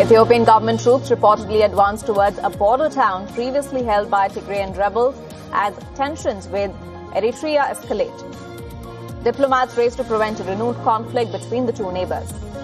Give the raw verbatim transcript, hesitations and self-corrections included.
Ethiopian government troops reportedly advanced towards a border town previously held by Tigrayan rebels as tensions with Eritrea escalate. Diplomats race to prevent a renewed conflict between the two neighbors.